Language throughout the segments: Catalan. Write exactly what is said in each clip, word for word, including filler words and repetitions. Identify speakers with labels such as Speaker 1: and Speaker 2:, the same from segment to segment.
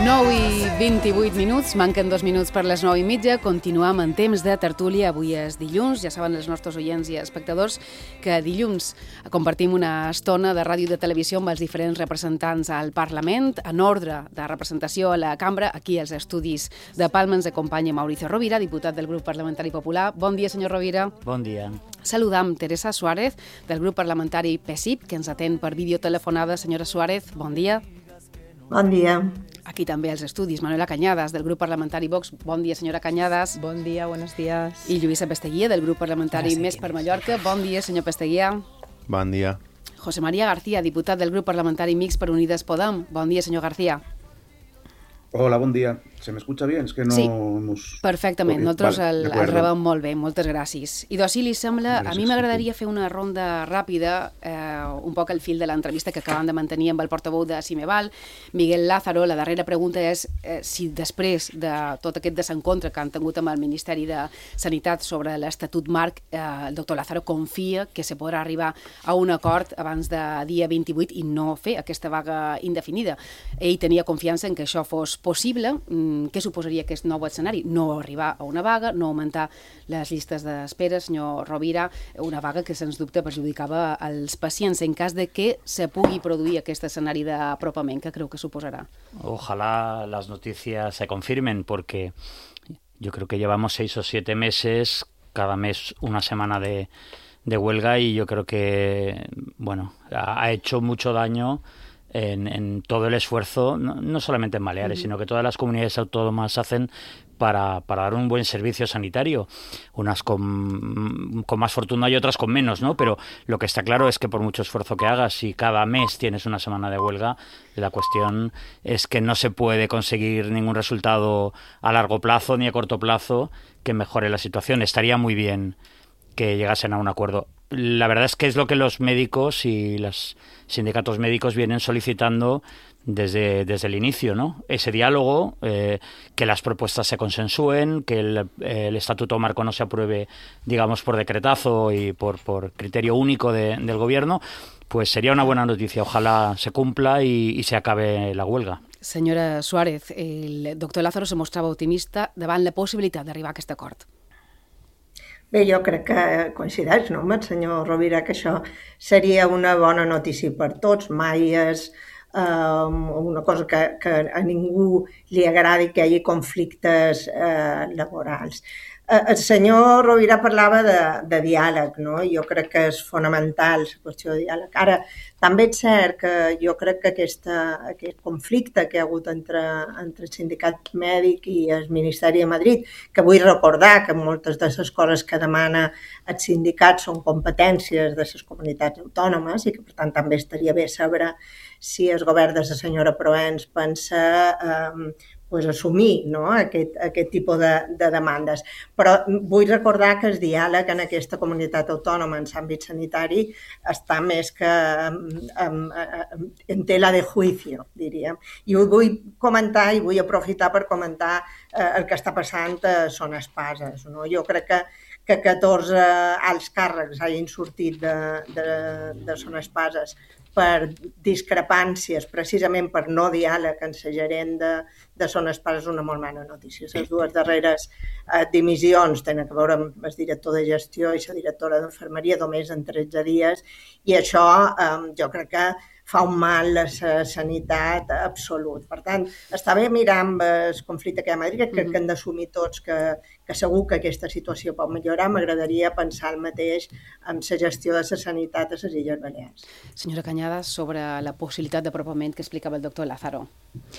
Speaker 1: nou i vint-i-vuit minuts, manquen dos minuts per les nou i mitja, continuam en temps de tertúlia, avui és dilluns, ja saben els nostres oients i espectadors que dilluns compartim una estona de ràdio i de televisió amb els diferents representants al Parlament, en ordre de representació a la cambra, aquí als estudis de Palma ens acompanya Mauricio Rovira, diputat del grup parlamentari popular. Bon dia, senyor Rovira.
Speaker 2: Bon dia.
Speaker 1: Saludam Teresa Suárez, del grup parlamentari P S I P, que ens atén per videotelefonada. Senyora Suárez, bon dia.
Speaker 3: Bon dia.
Speaker 1: Aquí també als estudis, Manuela Cañadas, del grup parlamentari Vox. Bon dia, senyora Cañadas.
Speaker 4: Bon dia, buenos días.
Speaker 1: I Lluïsa Pesteguía, del grup parlamentari Més per Mallorca. Bon dia, senyor Pesteguía.
Speaker 5: Bon dia.
Speaker 1: José María García, diputat del grup parlamentari Mix per Unides Podem. Bon dia, senyor García.
Speaker 6: Hola, bon dia. ¿Se me escucha bien? Es que no
Speaker 1: sí,
Speaker 6: hemos...
Speaker 1: perfectament. Nosaltres
Speaker 6: vale,
Speaker 1: el, el rebem molt bé. Moltes gràcies. I doncs, si li sembla, gràcies, a mi m'agradaria fer una ronda ràpida, eh, un poc al fil de l'entrevista que acabem de mantenir amb el portaveu de Cimeval, Miguel Lázaro. La darrera pregunta és eh, si després de tot aquest desencontre que han tingut amb el Ministeri de Sanitat sobre l'Estatut Marc, eh, el doctor Lázaro confia que se podrà arribar a un acord abans de dia vint-i-vuit i no fer aquesta vaga indefinida. Ell tenia confiança en que això fos possible. Què suposaria aquest nou escenari? No arribar a una vaga, no augmentar les llistes d'espera, senyor Rovira, una vaga que sens dubte perjudicava als pacients en cas de que se pugui produir aquest escenari d'apropament que creu que suposará.
Speaker 2: Ojalá las noticias se confirmen, porque yo creo que llevamos seis o siete meses, cada mes una semana de, de huelga, y yo creo que, bueno, ha, ha hecho mucho daño En, en todo el esfuerzo, no, no solamente en Baleares, uh-huh. sino que todas las comunidades autónomas hacen para, para dar un buen servicio sanitario, unas con, con más fortuna y otras con menos, ¿no? Pero lo que está claro es que por mucho esfuerzo que hagas, si cada mes tienes una semana de huelga, la cuestión es que no se puede conseguir ningún resultado a largo plazo ni a corto plazo que mejore la situación. Estaría muy bien que llegasen a un acuerdo. La verdad es que es lo que los médicos y los sindicatos médicos vienen solicitando desde, desde el inicio, ¿no? Ese diálogo, eh, que las propuestas se consensúen, que el, el Estatuto Marco no se apruebe, digamos, por decretazo y por, por criterio único de, del Gobierno, pues sería una buena noticia. Ojalá se cumpla y, y se acabe la huelga.
Speaker 1: Senyora Suárez, el doctor Lázaro se mostrava optimista davant la possibilitat d'arribar a aquest acord.
Speaker 3: Bé, jo crec que coincideix, no, amb el senyor Rovira, que això seria una bona notícia per tots. Mai és um, una cosa que, que a ningú li agradi que hi hagi conflictes uh, laborals. Uh, el senyor Rovira parlava de, de diàleg, no? Jo crec que és fonamental la qüestió de diàleg. Ara, també és cert que jo crec que aquesta, aquest conflicte que hi ha hagut entre, entre el sindicat mèdic i el Ministeri de Madrid, que vull recordar que moltes de les coses que demana el sindicat són competències de les comunitats autònomes i que, per tant, també estaria bé saber si el govern de la senyora Proens pensa eh, pues, assumir, no? aquest, aquest tipus de, de demandes. Però vull recordar que el diàleg en aquesta comunitat autònoma en l'àmbit sanitari està més que en, en tela de juicio, diríem. I ho vull comentar i vull aprofitar per comentar eh, el que està passant a Son Espases. No? Jo crec que que catorze alts càrrecs hagin sortit de, de, de Son Espases per discrepàncies, precisament per no diàleg en la gerent de, de Son Espases, és una molt mala notícia. Les dues darreres eh, dimissions tenen a veure amb el director de gestió i la directora d'infermeria només en tretze dies, i això eh, jo crec que fa un mal a la sanitat absolut. Per tant, està bé mirar amb el conflicte que hi ha a Madrid, que crec que hem d'assumir tots que, que segur que aquesta situació pot millorar. M'agradaria pensar el mateix amb la gestió de la sanitat a les Illes Balears.
Speaker 1: Senyora Cañadas, sobre la possibilitat d'apropament que explicava el doctor Lázaro.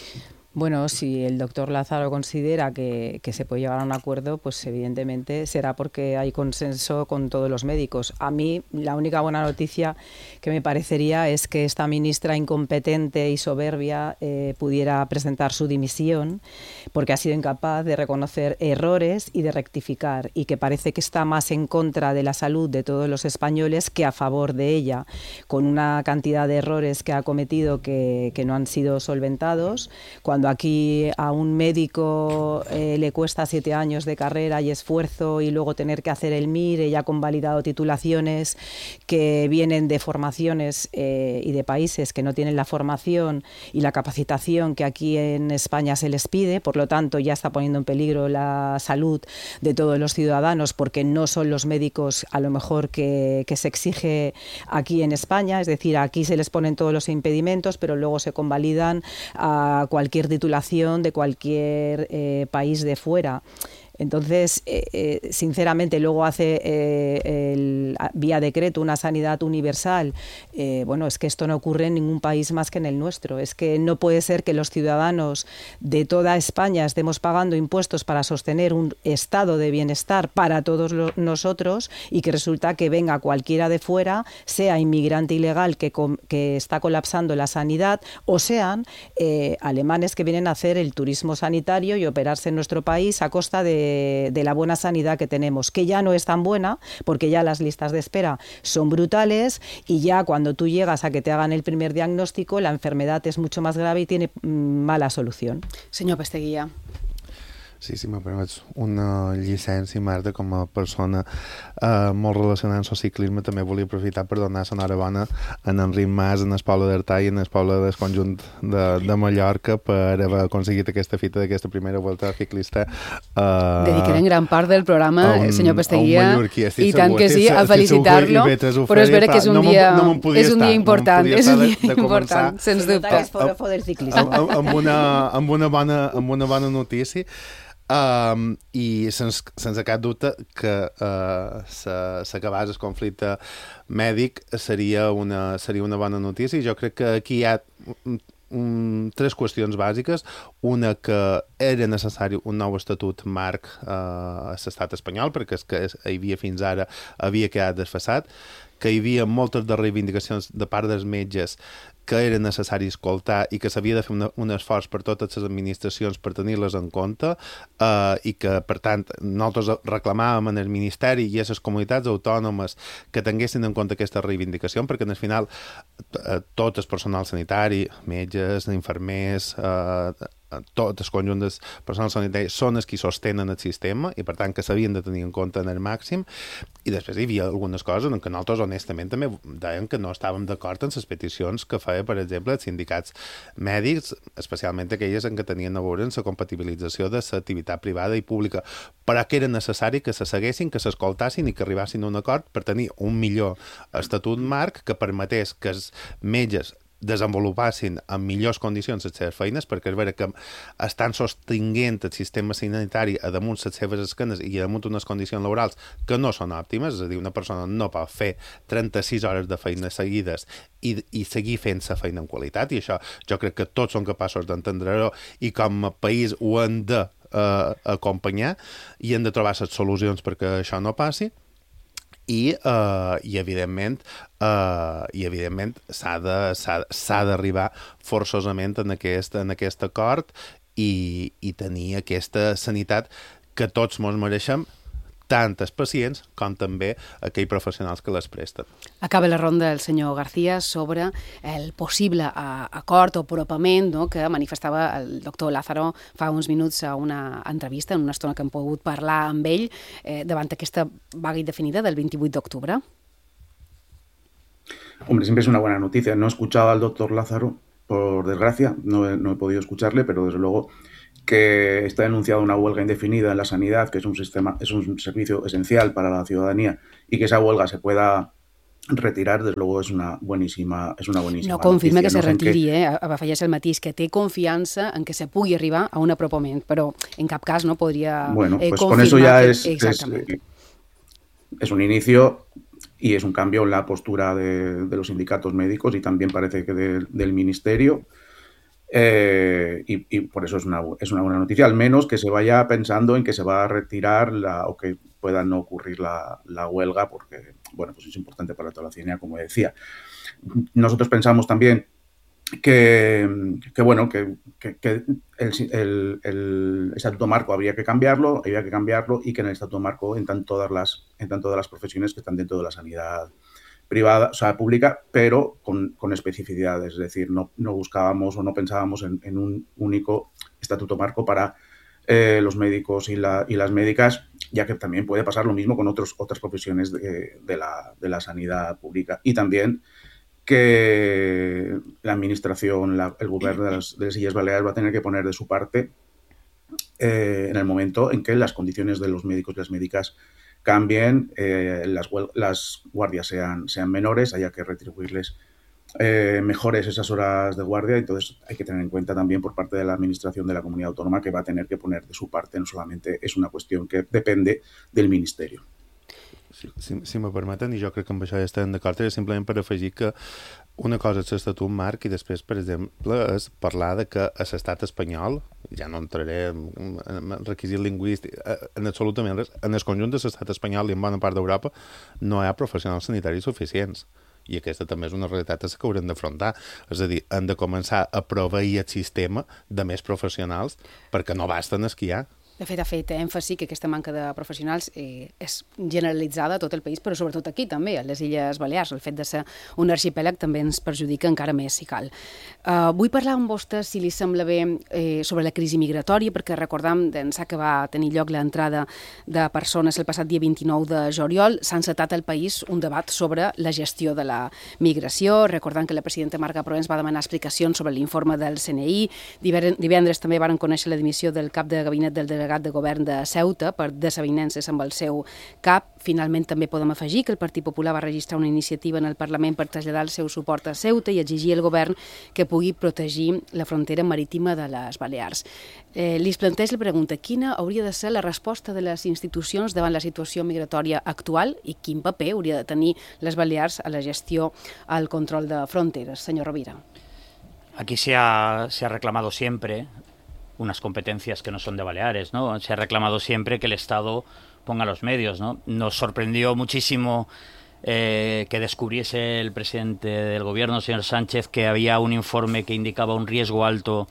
Speaker 4: Bueno, si el doctor Lázaro considera que, que se puede llegar a un acuerdo, pues evidentemente será porque hay consenso con todos los médicos. A mí la única buena noticia que me parecería es que esta ministra incompetente y soberbia eh, pudiera presentar su dimisión, porque ha sido incapaz de reconocer errores y de rectificar, y que parece que está más en contra de la salud de todos los españoles que a favor de ella, con una cantidad de errores que ha cometido que, que no han sido solventados, cuando cuando aquí a un médico eh, le cuesta siete años de carrera y esfuerzo y luego tener que hacer el MIR, ya convalidado titulaciones que vienen de formaciones eh, y de países que no tienen la formación y la capacitación que aquí en España se les pide, por lo tanto ya está poniendo en peligro la salud de todos los ciudadanos porque no son los médicos a lo mejor que, que se exige aquí en España, es decir, aquí se les ponen todos los impedimentos, pero luego se convalidan a cualquier titulación de cualquier eh, país de fuera. Entonces, eh, eh, sinceramente, luego hace eh, el, vía decreto una sanidad universal. Eh, bueno, es que esto no ocurre en ningún país más que en el nuestro. Es que no puede ser que los ciudadanos de toda España estemos pagando impuestos para sostener un estado de bienestar para todos los, nosotros y que resulta que venga cualquiera de fuera, sea inmigrante ilegal que, que está colapsando la sanidad, o sean eh, alemanes que vienen a hacer el turismo sanitario y operarse en nuestro país a costa de de la buena sanidad que tenemos, que ya no es tan buena porque ya las listas de espera son brutales y ya cuando tú llegas a que te hagan el primer diagnóstico la enfermedad es mucho más grave y tiene mala solución.
Speaker 1: Senyor Pasteguilla.
Speaker 5: Sí, si me permets una llicència, Marta, com a persona eh, molt relacionada amb el ciclisme, també volia aprofitar per donar l'enhorabona a en Enric Mas, en el poble d'Artà i en el poble del conjunt de, de Mallorca per haver aconseguit aquesta fita d'aquesta primera volta ciclista. Eh,
Speaker 1: Dedicarem gran part del programa, un, senyor Pasteguilla, i tant
Speaker 5: segur,
Speaker 1: que sí, a felicitar-lo, però és vera que és un
Speaker 5: no
Speaker 1: dia,
Speaker 5: no
Speaker 1: és un dia important,
Speaker 5: no
Speaker 1: és un dia
Speaker 5: de, de
Speaker 1: important, sens dubte.
Speaker 5: Amb, amb, una, amb, una bona, amb una bona notícia. Um, i sense, sense cap dubte que uh, s'acabés el conflicte mèdic seria una, seria una bona notícia, i jo crec que aquí hi ha um, tres qüestions bàsiques. Una, que era necessari un nou estatut marc uh, a l'estat espanyol, perquè el que hi havia fins ara havia quedat desfasat, que hi havia moltes de reivindicacions de part dels metges que era necessari escoltar i que s'havia de fer una, un esforç per totes les administracions per tenir-les en compte, eh, i que, per tant, nosaltres reclamàvem en el Ministeri i a les comunitats autònomes que tinguessin en compte aquesta reivindicació, perquè al final eh, tot el personal sanitari, metges, infermers, eh, tot el conjunt del personal sanitari són els qui sostenen el sistema i, per tant, que s'havien de tenir en compte en el màxim. I després hi havia algunes coses en què nosaltres, honestament, també dèiem que no estàvem d'acord en les peticions que feia, per exemple, els sindicats mèdics, especialment aquelles en què tenien a veure en la compatibilització de l'activitat privada i pública, però que era necessari que se seguessin, que s'escoltassin i que arribassin a un acord per tenir un millor estatut marc que permetés que els metges desenvolupassin en millors condicions les seves feines, perquè és vera que estan sostinguent el sistema sanitari a damunt les seves esquenes i a damunt unes condicions laborals que no són òptimes, és a dir, una persona no pot fer trenta-sis hores de feina seguides i, i seguir fent la feina en qualitat, i això jo crec que tots són capaços d'entendre-ho i com a país ho hem de eh, acompanyar i hem de trobar les solucions perquè això no passi. I, uh, i evidentment, uh, i evidentment s'ha d'arribar forçosament en aquest, en aquest acord i, i tenir aquesta sanitat que tots ens mereixem, tant els pacients com també aquells professionals que les presten.
Speaker 1: Acaba la ronda el senyor García sobre el possible acord o apropament, no?, que manifestava el doctor Lázaro fa uns minuts a una entrevista, en una estona que hem pogut parlar amb ell, eh, davant aquesta vaga indefinida del veintiocho de octubre.
Speaker 6: Hombre, siempre es una buena noticia. No he escuchado al doctor Lázaro, por desgracia, no he, no he podido escucharle, pero desde luego que está denunciada una huelga indefinida en la sanidad, que es un sistema, es un servicio esencial para la ciudadanía, y que esa huelga se pueda retirar, desde luego és una boníssima, és una boníssima
Speaker 1: no confirma
Speaker 6: notícia.
Speaker 1: que se retiri, no sé eh? Afegeix el matís, que té confiança en que se pugui arribar a un apropament, però en cap cas no podria
Speaker 6: bueno,
Speaker 1: eh,
Speaker 6: pues
Speaker 1: confirmar
Speaker 6: con eso ya
Speaker 1: que...
Speaker 6: es,
Speaker 1: Exactament.
Speaker 6: Es, es un inicio y es un cambio en la postura de, de los sindicatos médicos y también parece que de, del Ministerio. Eh, y, y por eso es una, es una buena noticia, al menos que se vaya pensando en que se va a retirar la, o que pueda no ocurrir la, la huelga, porque bueno, pues es importante para toda la ciudadanía, como decía. Nosotros pensamos también que, que bueno, que, que, que el, el, el estatuto marco habría que cambiarlo, habría que cambiarlo y que en el estatuto marco entran todas las, entran todas las profesiones que están dentro de la sanidad privada, o sea, pública, pero con, con especificidades. Es decir, no, no buscábamos o no pensábamos en, en un único estatuto marco para eh, los médicos y, la, y las médicas, ya que también puede pasar lo mismo con otros, otras profesiones de, de, la, de la sanidad pública. Y también que la administración, la, el gobierno de las, de las Illes Baleares va a tener que poner de su parte eh, en el momento en que las condiciones de los médicos y las médicas cambien, eh, las, las guardias sean, sean menores, haya que retribuirles eh, mejores esas horas de guardia. Entonces hay que tener en cuenta también por parte de la administración de la comunidad autónoma que va a tener que poner de su parte, no solamente es una cuestión que depende del Ministerio.
Speaker 5: Si, si, si me permeten, i jo crec que amb això ja estem d'acord, és simplement per afegir que una cosa és l'Estatut Marc i després, per exemple, és parlar de que a l'estat espanyol, ja no entraré en, en requisit lingüístic, en absolutament res, en el conjunt de l'estat espanyol i en bona part d'Europa no hi ha professionals sanitaris suficients. I aquesta també és una realitat que haurem d'afrontar. És a dir, hem de començar a proveir el sistema de més professionals perquè no basten els que hi ha.
Speaker 1: De fet, ha fet èmfasi que aquesta manca de professionals eh, és generalitzada a tot el país, però sobretot aquí també, a les Illes Balears. El fet de ser un arxipèlag també ens perjudica encara més, si cal. Uh, vull parlar amb vostè, si li sembla bé, eh, sobre la crisi migratòria, perquè recordam d'ençà que va tenir lloc l'entrada de persones el passat dia vint-i-nou de juliol, s'ha encetat al país un debat sobre la gestió de la migració, recordant que la presidenta Marga Proens va demanar explicacions sobre l'informe del C N I. Divendres també varen conèixer la dimissió del cap de gabinet del delegat de govern de Ceuta per desavinences amb el seu cap. Finalment també podem afegir que el Partit Popular va registrar una iniciativa en el Parlament per traslladar el seu suport a Ceuta i exigir al govern que pugui protegir la frontera marítima de les Balears. Eh, li plantejo la pregunta, quina hauria de ser la resposta de les institucions davant la situació migratòria actual i quin paper hauria de tenir les Balears a la gestió al control de fronteres? Senyor Rovira.
Speaker 2: Aquí se ha, se ha reclamado siempre unas competencias que no son de Baleares, ¿no? Se ha reclamado siempre que el Estado ponga los medios, ¿no? Nos sorprendió muchísimo eh, que descubriese el presidente del gobierno, señor Sánchez, que había un informe que indicaba un riesgo alto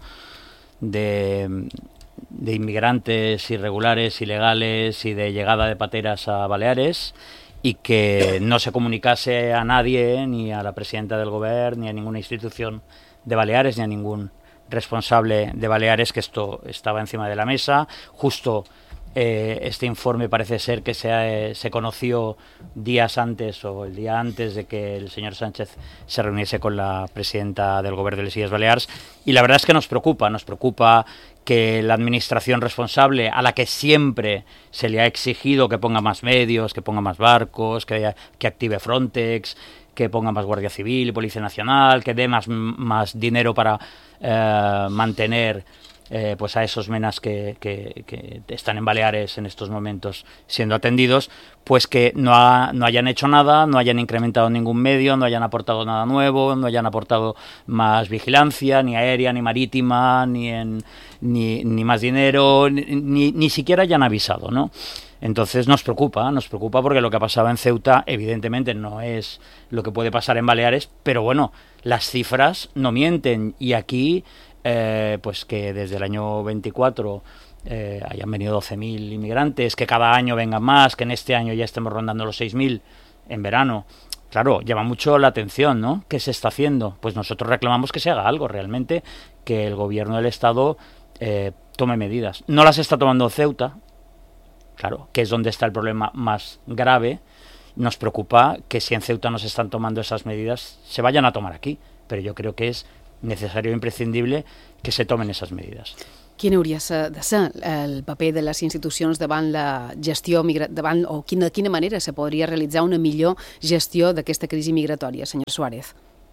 Speaker 2: de, de inmigrantes irregulares, ilegales y de llegada de pateras a Baleares, y que no se comunicase a nadie, ni a la presidenta del gobierno, ni a ninguna institución de Baleares, ni a ningún responsable de Baleares, que esto estaba encima de la mesa. Justo eh, este informe parece ser que se, eh, se conoció días antes o el día antes de que el señor Sánchez se reuniese con la presidenta del gobierno de las Illes Balears, y la verdad es que nos preocupa, nos preocupa que la administración responsable, a la que siempre se le ha exigido que ponga más medios, que ponga más barcos, que, que active Frontex, que ponga más Guardia Civil y Policía Nacional, que dé más, más dinero para eh, mantener eh, pues a esos menas que, que, que están en Baleares en estos momentos siendo atendidos, pues que no, ha, no hayan hecho nada, no hayan incrementado ningún medio, no hayan aportado nada nuevo, no hayan aportado más vigilancia, ni aérea, ni marítima, ni, en, ni, ni más dinero, ni, ni siquiera hayan avisado, ¿no? Entonces nos preocupa, nos preocupa porque lo que ha pasado en Ceuta evidentemente no es lo que puede pasar en Baleares, pero bueno, las cifras no mienten, y aquí eh, pues que desde el año veinticuatro eh, hayan venido doce mil inmigrantes, que cada año vengan más, que en este año ya estemos rondando los seis mil en verano. Claro, llama mucho la atención, ¿no? ¿Qué se está haciendo? Pues nosotros reclamamos que se haga algo realmente, que el gobierno del Estado eh, tome medidas. No las está tomando Ceuta, claro, que es donde está el problema más grave. Nos preocupa que si en Ceuta no se están tomando esas medidas, se vayan a tomar aquí, pero yo creo que es necesario e imprescindible que se tomen esas medidas.
Speaker 1: Quin hauria de ser el paper de les institucions davant la gestió migra... davant, o quina, de quina manera se podria realitzar una millor gestió d'aquesta crisi migratòria, senyor Suárez?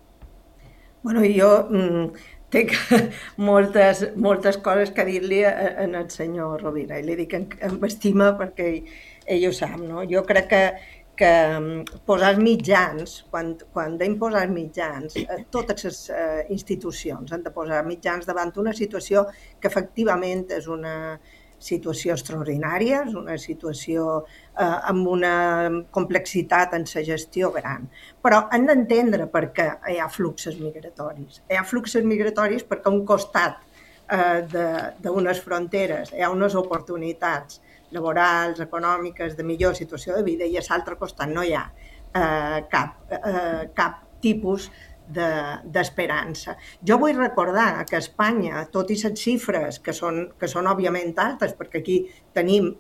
Speaker 3: Bueno, jo mm, tinc moltes, moltes coses que dir-li en el senyor Rovira, i li dic amb estima perquè ell, ell ho sap, no? Jo crec que que posar mitjans, quan, quan hem posat mitjans, totes les eh, institucions han de posar mitjans davant una situació que efectivament és una situació extraordinària, és una situació eh, amb una complexitat en la gestió gran. Però han d'entendre per què hi ha fluxos migratoris. Hi ha fluxos migratoris perquè a un costat eh, d'unes fronteres hi ha unes oportunitats laborals, econòmiques, de millor situació de vida, i a l'altre costat no hi ha. eh, cap, eh, cap tipus d'esperança. De, jo vull recordar que a Espanya, tot i les xifres, que són, que són òbviament altes, perquè aquí tenim,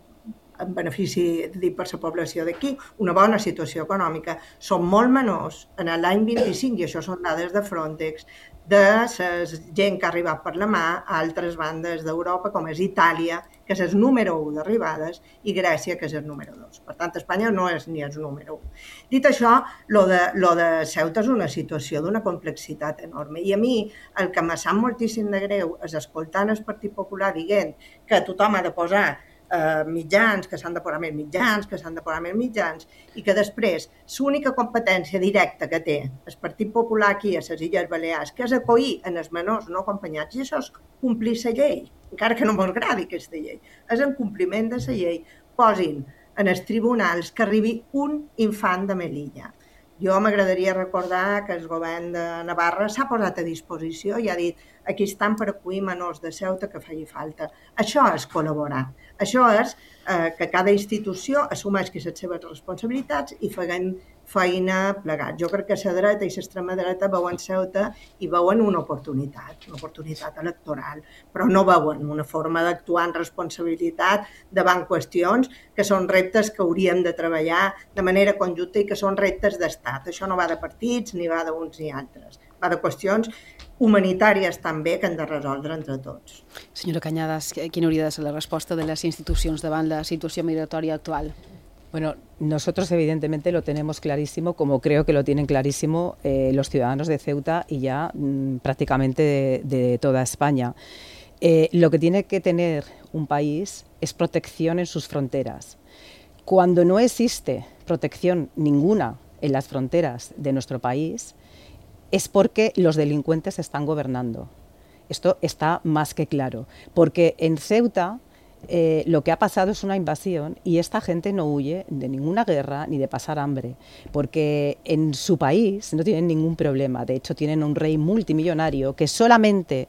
Speaker 3: en benefici de dir per la població d'aquí, una bona situació econòmica, són molt menors en l'any vint-i-cinc, i això són dades de Frontex, de la gent que ha arribat per la mà a altres bandes d'Europa, com és Itàlia, que és el número u d'arribades, i Grècia, que és el número dos. Per tant, Espanya no és ni el número u. Dit això, lo de, lo de Ceuta és una situació d'una complexitat enorme. I a mi el que me sap moltíssim de greu és escoltant el Partit Popular dient que tothom ha de posar eh, mitjans, que s'han de posar més mitjans, que s'han de posar més mitjans, i que després l'única competència directa que té el Partit Popular aquí a les Illes Balears, que és acollir en els menors no acompanyats, i això és complir la llei, encara que no m'agradi aquesta llei, és en compliment de la llei, posin en els tribunals que arribi un infant de Melilla. Jo m'agradaria recordar que el govern de Navarra s'ha posat a disposició i ha dit aquí estan per acollir menors de Ceuta que faci falta. Això és col·laborar. Això és eh, que cada institució assumeixi les seves responsabilitats i facin feina plegats. Jo crec que la dreta i l'extrema dreta veuen Ceuta i veuen una oportunitat, una oportunitat electoral, però no veuen una forma d'actuar en responsabilitat davant qüestions que són reptes que hauríem de treballar de manera conjunta i que són reptes d'estat. Això no va de partits ni va d'uns ni altres, va de qüestions humanitàries també que hem de resoldre entre tots.
Speaker 1: Senyora Cañadas, quina hauria de ser la resposta de les institucions davant la situació migratòria actual?
Speaker 4: Bueno, nosotros evidentemente lo tenemos clarísimo, como creo que lo tienen clarísimo eh, los ciudadanos de Ceuta y ya mmm, prácticamente de, de toda España. Eh, lo que tiene que tener un país es protección en sus fronteras. Cuando no existe protección ninguna en las fronteras de nuestro país, es porque los delincuentes están gobernando. Esto está más que claro, porque en Ceuta Eh, lo que ha pasado es una invasión y esta gente no huye de ninguna guerra ni de pasar hambre, porque en su país no tienen ningún problema. De hecho, tienen un rey multimillonario que solamente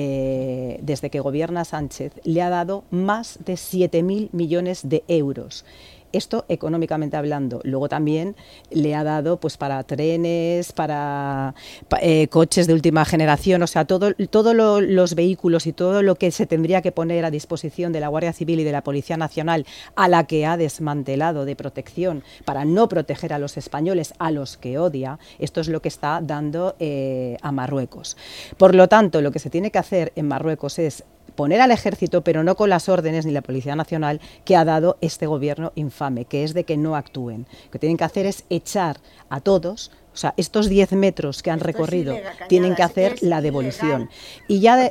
Speaker 4: eh, desde que gobierna Sánchez le ha dado más de siete mil millones de euros. Esto económicamente hablando. Luego también le ha dado pues para trenes, para eh, coches de última generación, o sea, todo, todo lo, los vehículos y todo lo que se tendría que poner a disposición de la Guardia Civil y de la Policía Nacional, a la que ha desmantelado de protección para no proteger a los españoles, a los que odia. Esto es lo que está dando eh, a Marruecos. Por lo tanto, lo que se tiene que hacer en Marruecos es poner al ejército, pero no con las órdenes ni la Policía Nacional que ha dado este gobierno infame, que es de que no actúen. Lo que tienen que hacer es echar a todos, o sea, estos diez metros que han recorrido, tienen que hacer la devolución. Y ya, de,